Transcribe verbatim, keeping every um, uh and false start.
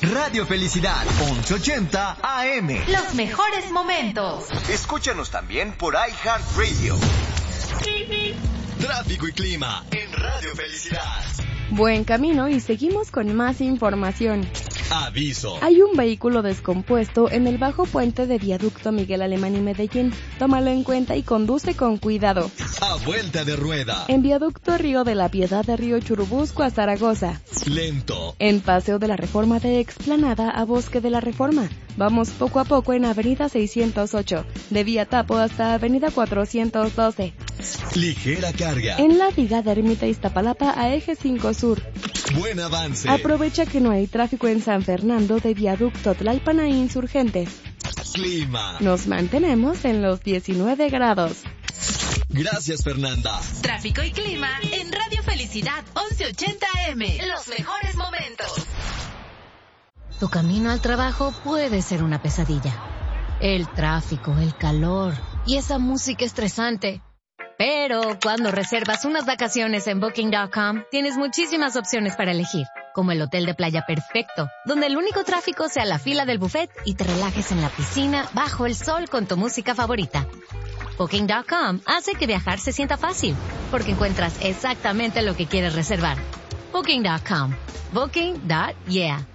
Radio Felicidad, once ochenta A M. Los mejores momentos. Escúchanos también por iHeartRadio. Tráfico y clima en Radio Felicidad. Buen camino y seguimos con más información. Aviso. Hay un vehículo descompuesto en el bajo puente de viaducto Miguel Alemán y Medellín. Tómalo en cuenta y conduce con cuidado. A vuelta de rueda. En viaducto Río de la Piedad de Río Churubusco a Zaragoza. Lento. En Paseo de la Reforma de Explanada a Bosque de la Reforma. Vamos poco a poco en Avenida seiscientos ocho, de Vía Tapo hasta Avenida cuatrocientos doce. Ligera carga. En la Viga de Ermita Iztapalapa a Eje cinco Sur. Buen avance. Aprovecha que no hay tráfico en San Fernando de Viaducto Tlalpan a Insurgentes. Clima. Nos mantenemos en los diecinueve grados. Gracias, Fernanda. Tráfico y clima en Radio Felicidad once ochenta A M. Los mejores momentos. Tu camino al trabajo puede ser una pesadilla. El tráfico, el calor y esa música estresante. Pero cuando reservas unas vacaciones en Booking punto com, tienes muchísimas opciones para elegir, como el hotel de playa perfecto, donde el único tráfico sea la fila del buffet y te relajes en la piscina bajo el sol con tu música favorita. Booking punto com hace que viajar se sienta fácil, porque encuentras exactamente lo que quieres reservar. Booking punto com. Booking. Yeah.